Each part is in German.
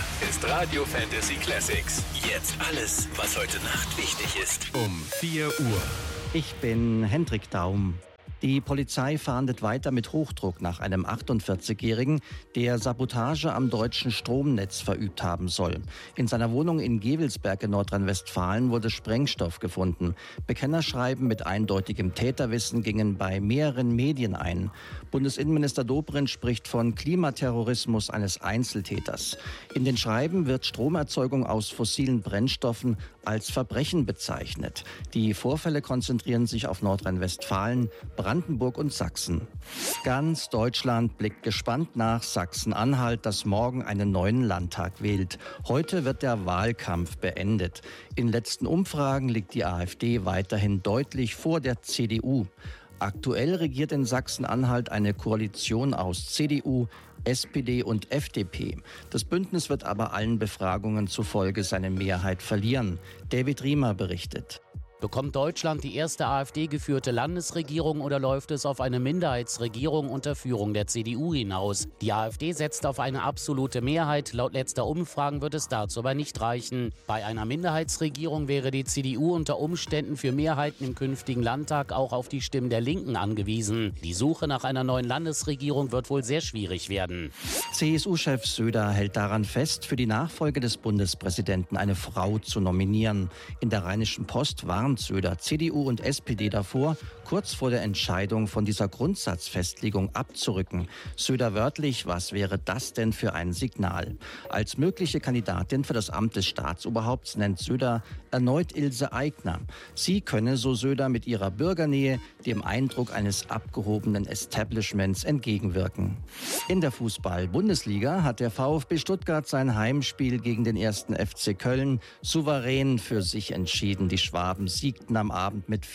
ist Radio Fantasy Classics. Jetzt alles, was heute Nacht wichtig ist. Um 4 Uhr. Ich bin Hendrik Daum. Die Polizei fahndet weiter mit Hochdruck nach einem 48-Jährigen, der Sabotage am deutschen Stromnetz verübt haben soll. In seiner Wohnung in Gevelsberg in Nordrhein-Westfalen wurde Sprengstoff gefunden. Bekennerschreiben mit eindeutigem Täterwissen gingen bei mehreren Medien ein. Bundesinnenminister Dobrindt spricht von Klimaterrorismus eines Einzeltäters. In den Schreiben wird Stromerzeugung aus fossilen Brennstoffen als Verbrechen bezeichnet. Die Vorfälle konzentrieren sich auf Nordrhein-Westfalen, Brandenburg und Sachsen. Ganz Deutschland blickt gespannt nach Sachsen-Anhalt, das morgen einen neuen Landtag wählt. Heute wird der Wahlkampf beendet. In letzten Umfragen liegt die AfD weiterhin deutlich vor der CDU. Aktuell regiert in Sachsen-Anhalt eine Koalition aus CDU, SPD und FDP. Das Bündnis wird aber allen Befragungen zufolge seine Mehrheit verlieren. David Riemer berichtet. Bekommt Deutschland die erste AfD-geführte Landesregierung oder läuft es auf eine Minderheitsregierung unter Führung der CDU hinaus? Die AfD setzt auf eine absolute Mehrheit. Laut letzter Umfragen wird es dazu aber nicht reichen. Bei einer Minderheitsregierung wäre die CDU unter Umständen für Mehrheiten im künftigen Landtag auch auf die Stimmen der Linken angewiesen. Die Suche nach einer neuen Landesregierung wird wohl sehr schwierig werden. CSU-Chef Söder hält daran fest, für die Nachfolge des Bundespräsidenten eine Frau zu nominieren. In der Rheinischen Post warnt Söder CDU und SPD davor, kurz vor der Entscheidung von dieser Grundsatzfestlegung abzurücken. Söder wörtlich, was wäre das denn für ein Signal? Als mögliche Kandidatin für das Amt des Staatsoberhaupts nennt Söder erneut Ilse Aigner. Sie könne, so Söder, mit ihrer Bürgernähe dem Eindruck eines abgehobenen Establishments entgegenwirken. In der Fußball-Bundesliga hat der VfB Stuttgart sein Heimspiel gegen den 1. FC Köln souverän für sich entschieden. Die Schwaben siegten am Abend mit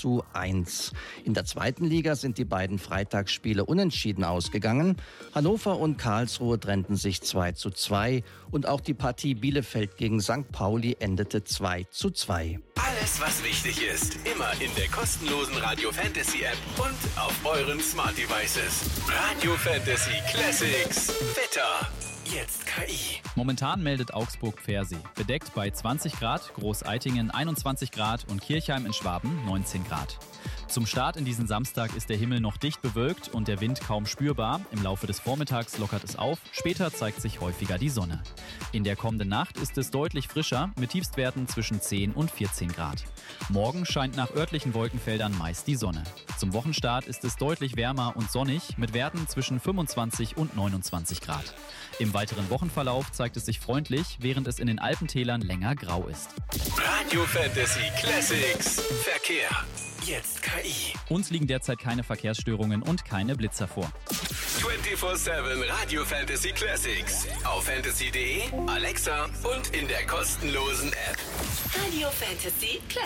4:1. In der zweiten Liga sind die beiden Freitagsspiele unentschieden ausgegangen. Hannover und Karlsruhe trennten sich 2:2 und auch die Partie Bielefeld gegen St. Pauli endete 2:2. Alles, was wichtig ist, immer in der kostenlosen Radio Fantasy App und auf euren Smart Devices. Radio Fantasy Classics. Wetter. Jetzt KI. Momentan meldet Augsburg-Pfersee. Bedeckt bei 20 Grad, Großeitingen 21 Grad und Kirchheim in Schwaben 19 Grad. Zum Start in diesen Samstag ist der Himmel noch dicht bewölkt und der Wind kaum spürbar. Im Laufe des Vormittags lockert es auf, später zeigt sich häufiger die Sonne. In der kommenden Nacht ist es deutlich frischer, mit Tiefstwerten zwischen 10 und 14 Grad. Morgen scheint nach örtlichen Wolkenfeldern meist die Sonne. Zum Wochenstart ist es deutlich wärmer und sonnig, mit Werten zwischen 25 und 29 Grad. Im weiteren Wochenverlauf zeigt es sich freundlich, während es in den Alpentälern länger grau ist. Radio Fantasy Classics. Verkehr. Jetzt KI. Uns liegen derzeit keine Verkehrsstörungen und keine Blitzer vor. 24/7 Radio Fantasy Classics. Auf fantasy.de, Alexa und in der kostenlosen App. Radio Fantasy Classics.